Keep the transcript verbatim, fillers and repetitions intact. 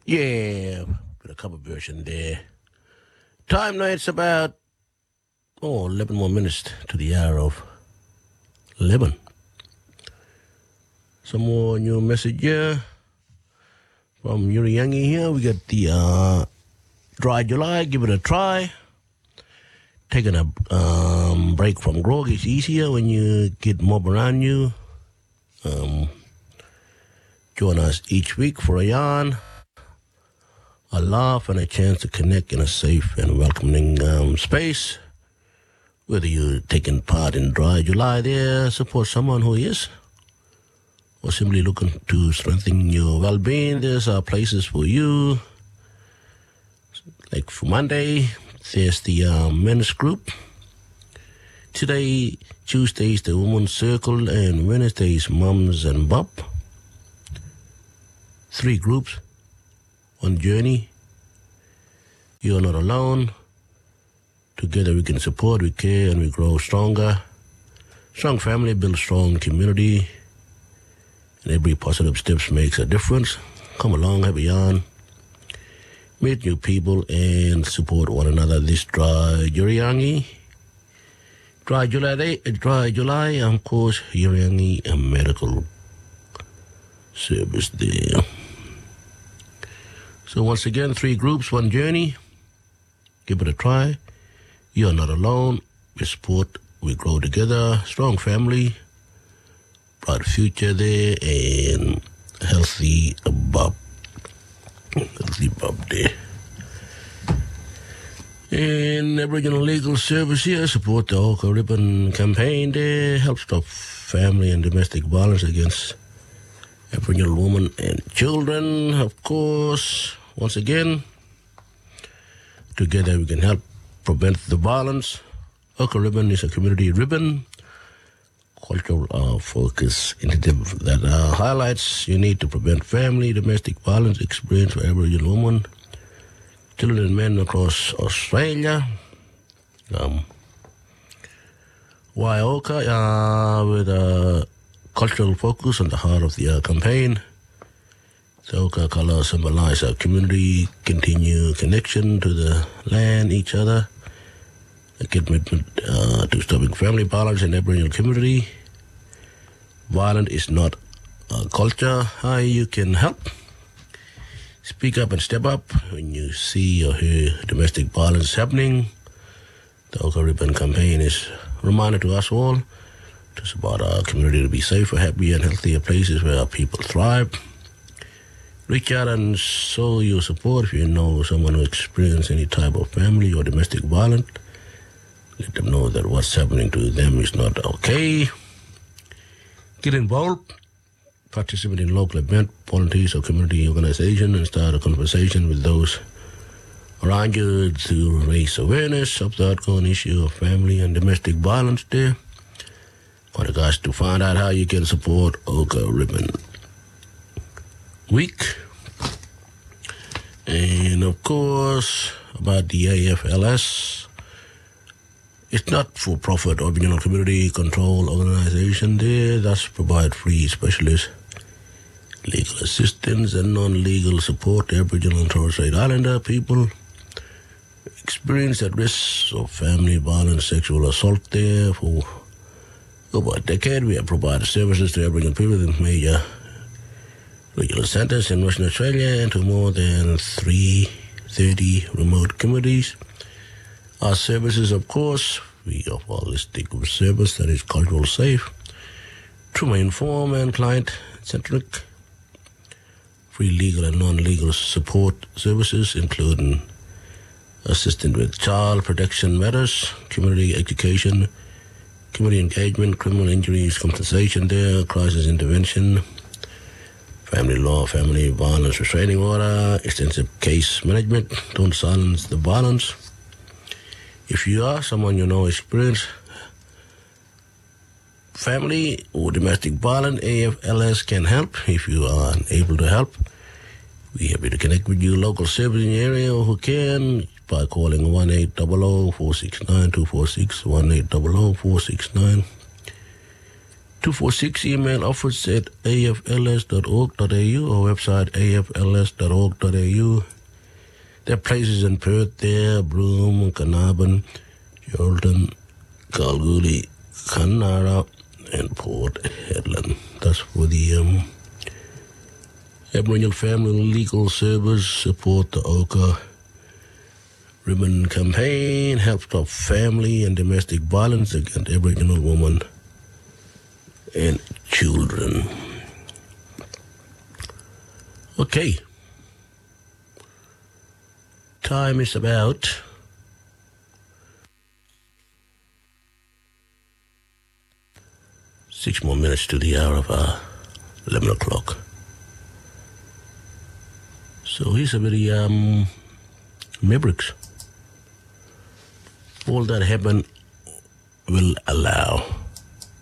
Yeah, got a cover version there. Time now it's about oh eleven more minutes to the hour of eleven. Some more new message here from Yuri Yangi here. We got the uh, Dry July. Give it a try. Taking a um, break from grog is easier when you get mob around you. Um, join us each week for a yarn, a laugh, and a chance to connect in a safe and welcoming um, space. Whether you're taking part in Dry July there, support someone who is, or simply looking to strengthen your well-being, there's uh, places for you. Like for Monday, there's the uh, men's group. Today, Tuesday is the women's circle, and Wednesday is mums and bop. Three groups, one journey. You're not alone. Together we can support, we care, and we grow stronger. Strong family builds strong community, and every positive step makes a difference. Come along, have a yarn. Meet new people and support one another this dry Yuriangi. Dry July Day, Dry July, of course, Yuriangi, a medical service there. So once again, three groups, one journey. Give it a try. You're not alone. We support, we grow together. Strong family, bright future there, and healthy above. Healthy above there. And Aboriginal Legal Service here support the Oka Ribbon campaign there, help stop family and domestic violence against Aboriginal women and children, of course. Once again, together we can help prevent the violence. Oka Ribbon is a community ribbon, cultural uh, focus initiative that uh, highlights you need to prevent family, domestic violence experience for Aboriginal women, children and men across Australia. Um, why Oka? Uh, with a cultural focus on the heart of the uh, campaign. The Oka colour symbolize our community, continue connection to the land, each other, a commitment uh, to stopping family violence in Aboriginal community. Violence is not a culture. How you can help? Speak up and step up when you see or hear domestic violence happening. The Oka Ribbon campaign is a reminder to us all to support our community to be safer, happier, and healthier places where our people thrive. Reach out and show your support if you know someone who experienced any type of family or domestic violence. Let them know that what's happening to them is not okay. Get involved. Participate in local event, volunteers or community organization, and start a conversation with those around you to raise awareness of the ongoing issue of family and domestic violence there. Want guys to find out how you can support Oka Ribbon Week. And of course, about the A F L S. It's not for-profit Aboriginal community control organization there. That's provide free specialist legal assistance and non-legal support to Aboriginal and Torres Strait Islander people experienced at risk of family violence, sexual assault there. For over a decade, we have provided services to Aboriginal people in major regional centres in Western Australia and to more than three hundred thirty remote communities. Our services, of course, we offer a holistic service that is cultural safe, trauma-informed and client-centric. Free legal and non-legal support services, including assistance with child protection matters, community education, community engagement, criminal injuries compensation there, crisis intervention, family law, family violence restraining order, extensive case management. Don't silence the violence. If you are someone you know experienced family or domestic violence, A F L S can help. If you are unable to help, we're happy to connect with you, local service in the area who can, by calling one eight hundred, four six nine, two four six, one eight hundred, four six nine, two four six, email office at a f l s dot org dot a u or website a f l s dot org dot a u. There are places in Perth there, Broome, Carnarvon, Geraldton, Kalgoorlie, Kununurra, and Port Hedland. That's for the um, Aboriginal Family Legal Service, support the Oka Ribbon Campaign, help stop family and domestic violence against Aboriginal women and children. Okay. Time is about six more minutes to the hour of uh, eleven o'clock. So here's a very um, Mavericks. All that heaven will allow.